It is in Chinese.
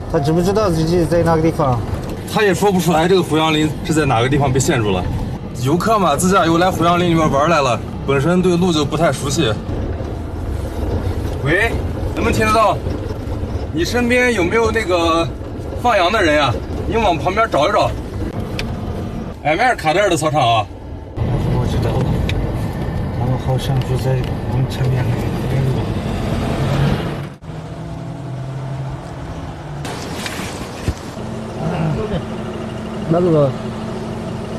他知不知道自己在哪个地方？ 他也说不出来这个胡杨林是在哪个地方被陷住了。游客嘛，自驾游来胡杨林里面玩来了，本身对路就不太熟悉。喂，能不能听得到？你身边有没有那个放羊的人呀？你往旁边找一找。俺们是卡德尔的操场啊。 我知道了，他们好像就在我们前面那个。 哪个？